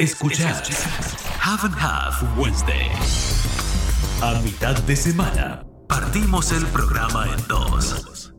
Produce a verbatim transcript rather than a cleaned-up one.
Escuchar Have and Have Wednesday. A mitad de semana, partimos el programa en dos.